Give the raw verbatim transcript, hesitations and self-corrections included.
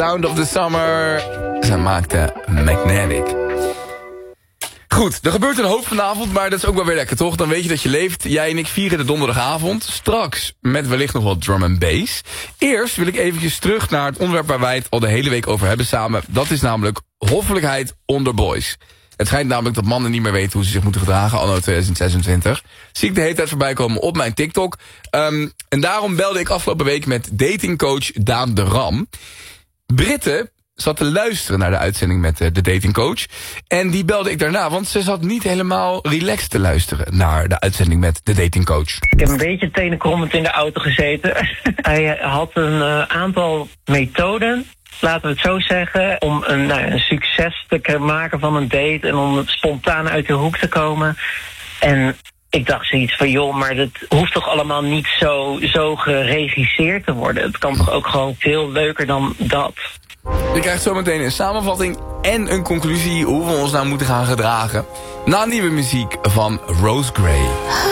Sound of the Summer. Zij maakte Magnetic. Goed, er gebeurt een hoop vanavond, maar dat is ook wel weer lekker, toch? Dan weet je dat je leeft. Jij en ik vieren de donderdagavond. Straks met wellicht nog wat drum and bass. Eerst wil ik eventjes terug naar het onderwerp waar wij het al de hele week over hebben samen. Dat is namelijk hoffelijkheid onder boys. Het schijnt namelijk dat mannen niet meer weten hoe ze zich moeten gedragen anno tweeduizend zesentwintig. Zie ik de hele tijd voorbij komen op mijn TikTok. Um, en daarom belde ik afgelopen week met datingcoach Daan de Ram. Britte zat te luisteren naar de uitzending met de datingcoach. En die belde ik daarna, want ze zat niet helemaal relaxed te luisteren naar de uitzending met de datingcoach. Ik heb een beetje tenenkrommend in de auto gezeten. Hij had een uh, aantal methoden, laten we het zo zeggen, om een, nou, een succes te maken van een date en om het spontaan uit de hoek te komen. En ik dacht zoiets van, joh, maar dat hoeft toch allemaal niet zo, zo geregisseerd te worden. Het kan toch ook gewoon veel leuker dan dat. Je krijgt zometeen een samenvatting en een conclusie hoe we ons nou moeten gaan gedragen. Na nieuwe muziek van Rose Gray.